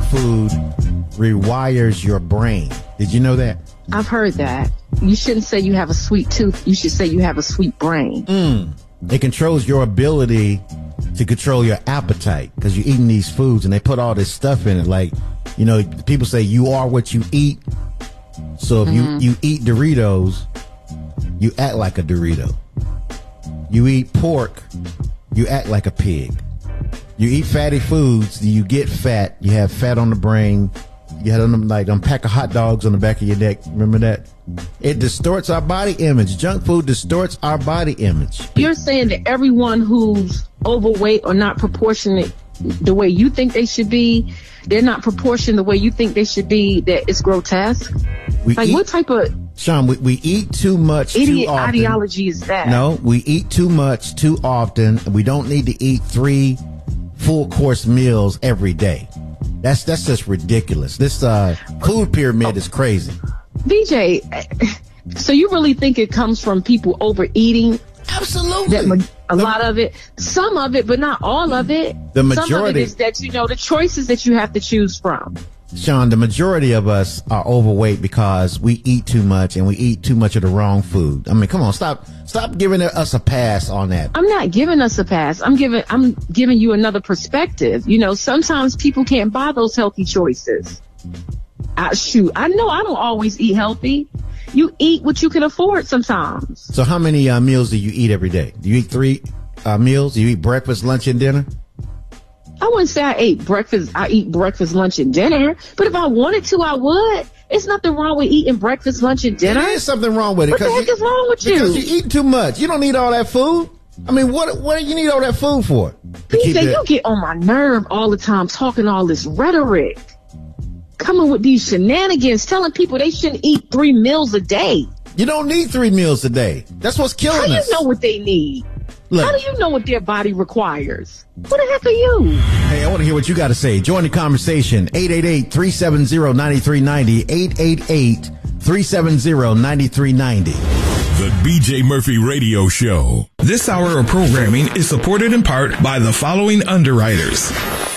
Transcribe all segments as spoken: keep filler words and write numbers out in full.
food rewires your brain. Did you know that? I've heard that. You shouldn't say you have a sweet tooth. You should say you have a sweet brain. Mm. It controls your ability to control your appetite because you're eating these foods and they put all this stuff in it. Like, you know, people say you are what you eat. So if mm-hmm. you, you eat Doritos, you act like a Dorito. You eat pork, you act like a pig. You eat fatty foods, you get fat. You have fat on the brain. You had them like them pack of hot dogs on the back of your neck. Remember that? It distorts our body image. Junk food distorts our body image. You're saying that everyone who's overweight or not proportionate the way you think they should be, they're not proportioned the way you think they should be, that it's grotesque? We like eat, what type of Sean, we, we eat too much idiot too often. ideology is that? No, we eat too much too often. We don't need to eat three full course meals every day. That's that's just ridiculous. This uh, food pyramid is crazy. V J, so you really think it comes from people overeating? Absolutely. That ma- a the, lot of it, some of it, but not all of it. The majority. Some of it is that, you know, the choices that you have to choose from. Sean, the majority of us are overweight because we eat too much and we eat too much of the wrong food. I mean, come on, stop, stop giving us a pass on that. I'm not giving us a pass. I'm giving, I'm giving you another perspective. You know, sometimes people can't buy those healthy choices. I, shoot, I know I don't always eat healthy. You eat what you can afford sometimes. So how many uh, meals do you eat every day? Do you eat three uh, meals? Do you eat breakfast, lunch, and dinner? I wouldn't say I ate breakfast. I eat breakfast, lunch, and dinner. But if I wanted to, I would. There's nothing wrong with eating breakfast, lunch, and dinner. There is something wrong with it. What the heck you, is wrong with you? Because you eat too much. You don't need all that food. I mean, what what do you need all that food for? B J, you get on my nerve all the time talking all this rhetoric. Coming with these shenanigans, telling people they shouldn't eat three meals a day. You don't need three meals a day. That's what's killing us. How do you know what they need? Look, how do you know what their body requires? What the heck are you? Hey, I want to hear what you got to say. Join the conversation. eight eight eight, three seven zero, nine three nine zero. eight eight eight, three seven zero, nine three nine zero. The B J Murphy Radio Show. This hour of programming is supported in part by the following underwriters.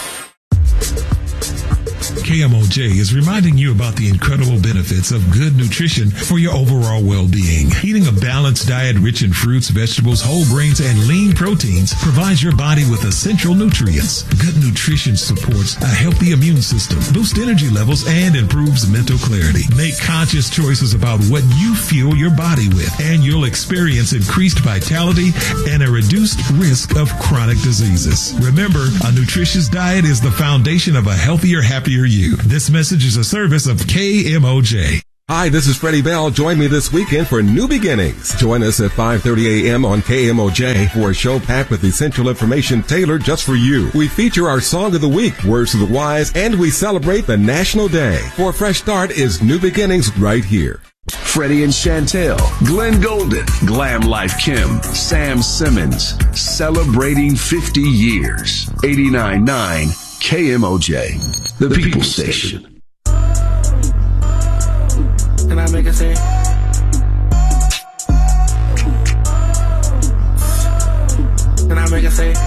K M O J is reminding you about the incredible benefits of good nutrition for your overall well-being. Eating a balanced diet rich in fruits, vegetables, whole grains, and lean proteins provides your body with essential nutrients. Good nutrition supports a healthy immune system, boosts energy levels, and improves mental clarity. Make conscious choices about what you fuel your body with, and you'll experience increased vitality and a reduced risk of chronic diseases. Remember, a nutritious diet is the foundation of a healthier, happier you. This message is a service of K M O J. Hi, this is Freddie Bell. Join me this weekend for New Beginnings. Join us at five thirty a.m. on K M O J for a show packed with essential information tailored just for you. We feature our Song of the Week, Words of the Wise, and we celebrate the National Day. For a fresh start is New Beginnings right here. Freddie and Chantel, Glenn Golden, Glam Life Kim, Sam Simmons, celebrating fifty years. eighty-nine point nine K M O J, the People Station. Can I make a scene? Can I make a scene?